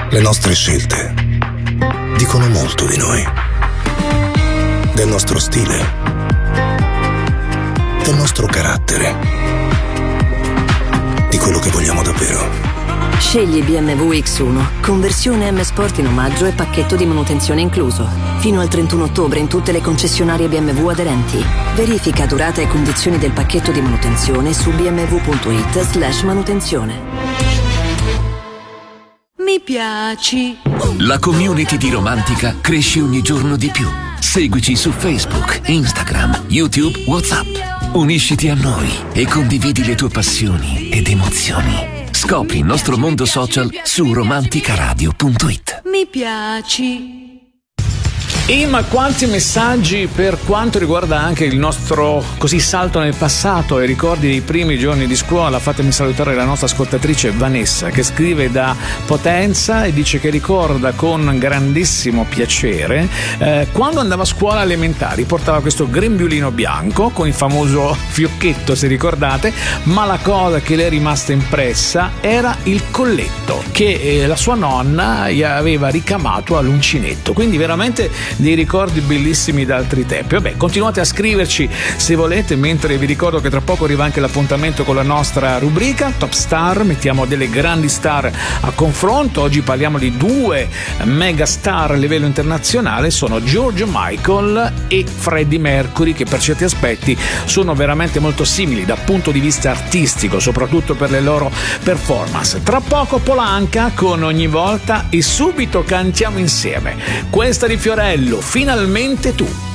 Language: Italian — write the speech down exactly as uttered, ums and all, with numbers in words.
Le nostre scelte dicono molto di noi, del nostro stile, del nostro carattere, di quello che vogliamo davvero. Scegli B M W X uno, conversione M Sport in omaggio e pacchetto di manutenzione incluso. Fino al trentuno ottobre in tutte le concessionarie B M W aderenti. Verifica durata e condizioni del pacchetto di manutenzione su bmw.it slash manutenzione. Mi piaci. La community di Romantica cresce ogni giorno di più. Seguici su Facebook, Instagram, YouTube, WhatsApp. Unisciti a noi e condividi le tue passioni ed emozioni. Scopri il nostro mondo social su romanticaradio punto it. Mi piaci. E ma quanti messaggi per quanto riguarda anche il nostro così salto nel passato e ricordi dei primi giorni di scuola. Fatemi salutare la nostra ascoltatrice Vanessa, che scrive da Potenza e dice che ricorda con grandissimo piacere eh, quando andava a scuola elementari, portava questo grembiulino bianco con il famoso fiocchetto, se ricordate, ma la cosa che le è rimasta impressa era il colletto che eh, la sua nonna gli aveva ricamato all'uncinetto, quindi veramente dei ricordi bellissimi da altri tempi. Vabbè, continuate a scriverci se volete, mentre vi ricordo che tra poco arriva anche l'appuntamento con la nostra rubrica Top Star. Mettiamo delle grandi star a confronto. Oggi parliamo di due mega star a livello internazionale, sono George Michael e Freddie Mercury, che per certi aspetti sono veramente molto simili dal punto di vista artistico, soprattutto per le loro performance. Tra poco Polanca con Ogni volta e subito cantiamo insieme questa di Fiorello, Finalmente tu.